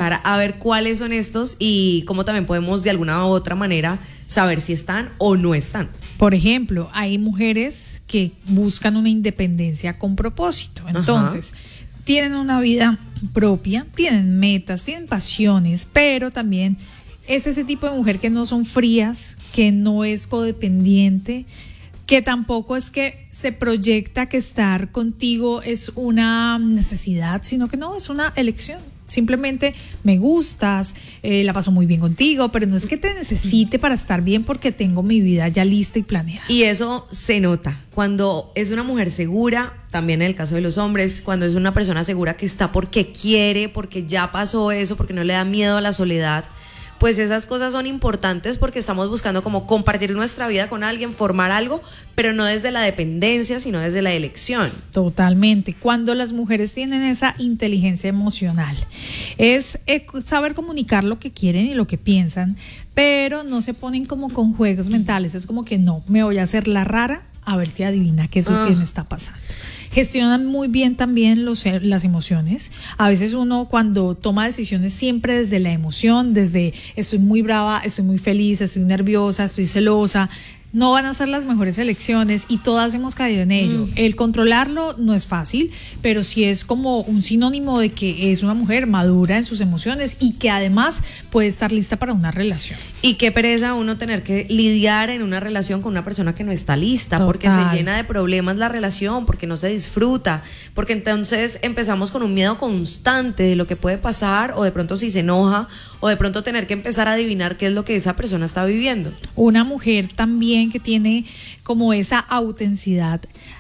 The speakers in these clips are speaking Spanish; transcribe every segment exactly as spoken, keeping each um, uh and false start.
empezar a ver cuáles son estos y cómo también podemos de alguna u otra manera saber si están o no están. Por ejemplo, hay mujeres que buscan una independencia con propósito. Entonces, ajá, tienen una vida propia, tienen metas, tienen pasiones, pero también es ese tipo de mujer que no son frías, que no es codependiente, que tampoco es que se proyecta que estar contigo es una necesidad, sino que no, es una elección. Simplemente me gustas, eh, la paso muy bien contigo, pero no es que te necesite para estar bien porque tengo mi vida ya lista y planeada. Y eso se nota cuando es una mujer segura, también en el caso de los hombres, cuando es una persona segura que está porque quiere, porque ya pasó eso, porque no le da miedo a la soledad. Pues esas cosas son importantes porque estamos buscando como compartir nuestra vida con alguien, formar algo, pero no desde la dependencia, sino desde la elección. Totalmente. Cuando las mujeres tienen esa inteligencia emocional, es saber comunicar lo que quieren y lo que piensan, pero no se ponen como con juegos mentales. Es como que no, me voy a hacer la rara a ver si adivina qué es lo ah. que me está pasando. Gestionan muy bien también los, las emociones. A veces uno cuando toma decisiones siempre desde la emoción, desde estoy muy brava, estoy muy feliz, estoy nerviosa, estoy celosa, no van a ser las mejores elecciones y todas hemos caído en ello. Mm. El controlarlo no es fácil, pero sí es como un sinónimo de que es una mujer madura en sus emociones y que además puede estar lista para una relación. Y qué pereza uno tener que lidiar en una relación con una persona que no está lista. Total. Porque se llena de problemas la relación, porque no se disfruta, porque entonces empezamos con un miedo constante de lo que puede pasar o de pronto si se enoja o de pronto tener que empezar a adivinar qué es lo que esa persona está viviendo. Una mujer también que tiene como esa autenticidad,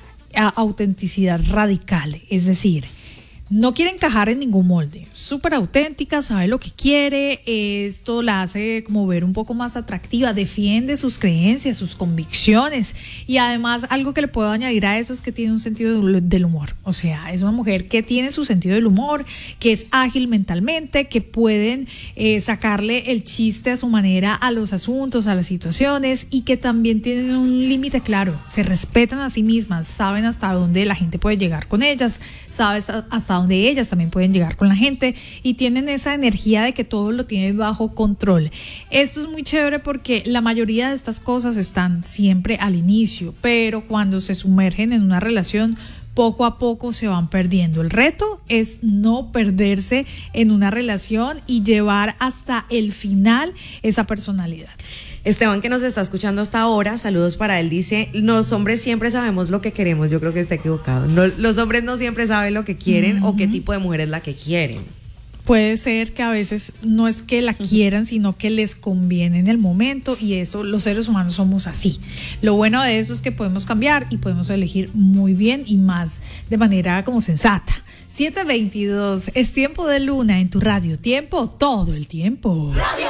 autenticidad radical, es decir, no quiere encajar en ningún molde, súper auténtica, sabe lo que quiere, esto la hace como ver un poco más atractiva, defiende sus creencias, sus convicciones y además algo que le puedo añadir a eso es que tiene un sentido del humor, o sea, es una mujer que tiene su sentido del humor, que es ágil mentalmente, que pueden eh, sacarle el chiste a su manera a los asuntos, a las situaciones y que también tienen un límite claro, se respetan a sí mismas, saben hasta dónde la gente puede llegar con ellas, sabes hasta donde ellas también pueden llegar con la gente y tienen esa energía de que todo lo tienen bajo control. Esto es muy chévere porque la mayoría de estas cosas están siempre al inicio, pero cuando se sumergen en una relación poco a poco se van perdiendo. El reto es no perderse en una relación y llevar hasta el final esa personalidad. Esteban, que nos está escuchando hasta ahora, saludos para él, dice, los hombres siempre sabemos lo que queremos. Yo creo que está equivocado. No, los hombres no siempre saben lo que quieren uh-huh. o qué tipo de mujer es la que quieren. Puede ser que a veces no es que la quieran, sino que les conviene en el momento y eso, los seres humanos somos así. Lo bueno de eso es que podemos cambiar y podemos elegir muy bien y más de manera como sensata. siete veintidós, es tiempo de Luna en tu radio. Tiempo todo el tiempo. Radio.